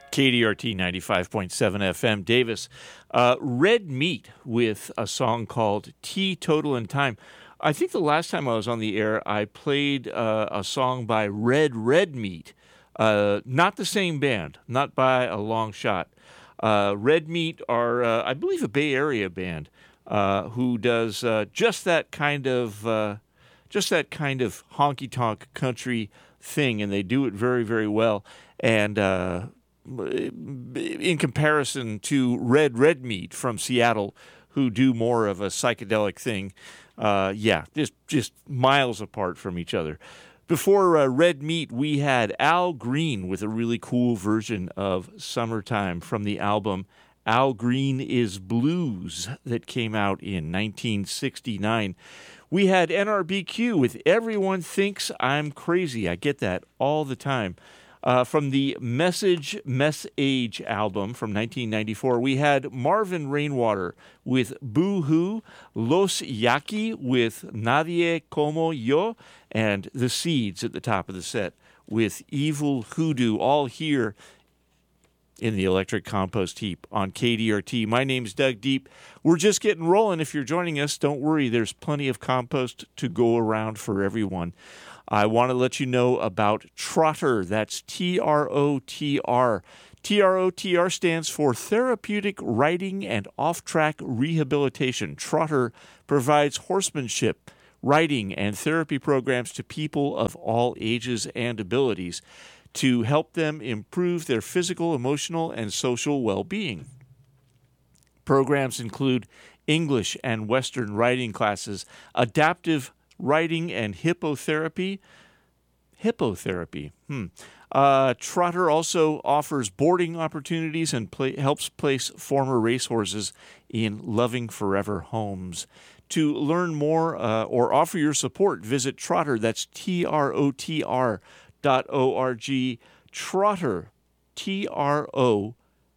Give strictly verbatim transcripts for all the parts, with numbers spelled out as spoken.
K D R T ninety-five point seven F M, Davis. Uh, Red Meat with a song called Teetotal in Time. I think the last time I was on the air, I played uh, a song by Red Red Meat. Uh, not the same band, not by a long shot. Uh, Red Meat are, uh, I believe, a Bay Area band uh, who does uh, just that kind of, uh, just that kind of honky-tonk country thing, and they do it very, very well. And uh, in comparison to Red Red Meat from Seattle, who do more of a psychedelic thing, uh, yeah, just just miles apart from each other. Before uh, Red Meat, we had Al Green with a really cool version of Summertime from the album Al Green is Blues that came out in nineteen sixty-nine. We had N R B Q with Everyone Thinks I'm Crazy. I get that all the time. Uh, from the Message Mess-Age album from nineteen ninety-four, we had Marvin Rainwater with Boo Hoo, Los Yaqui with Nadie Como Yo, and The Seeds at the top of the set with Evil Hoodoo, all here in the Electric Compost Heap on K D R T. My name's Doug Deep. We're just getting rolling. If you're joining us, don't worry. There's plenty of compost to go around for everyone. I want to let you know about Trotter. That's T R O T R. T R O T R stands for Therapeutic Riding and Off-Track Rehabilitation. Trotter provides horsemanship, riding, and therapy programs to people of all ages and abilities to help them improve their physical, emotional, and social well-being. Programs include English and Western riding classes, adaptive riding and hippotherapy. Hippotherapy. Hmm. Uh, Trotter also offers boarding opportunities and play, helps place former racehorses in loving forever homes. To learn more uh, or offer your support, visit Trotter. That's T R O T R dot O R G. Trotter. T R O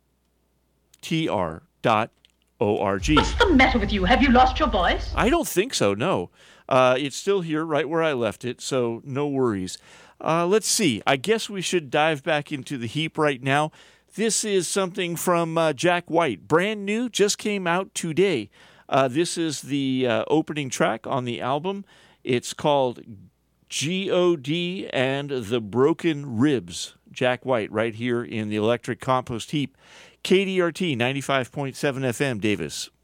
T R dot O R G. What's the matter with you? Have you lost your voice? I don't think so, no. Uh, it's still here right where I left it, so no worries. Uh, let's see. I guess we should dive back into the heap right now. This is something from uh, Jack White. Brand new, just came out today. Uh, this is the uh, opening track on the album. It's called G O D and the Broken Ribs. Jack White right here in the Electric Compost Heap. K D R T ninety-five point seven F M, Davis.